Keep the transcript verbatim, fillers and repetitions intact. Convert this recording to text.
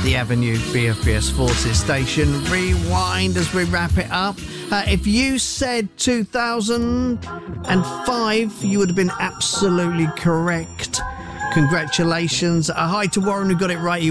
The Avenue B F B S Forces station. Rewind as we wrap it up. Uh, if you said two thousand five, you would have been absolutely correct. Congratulations. Uh, hi to Warren who got it right.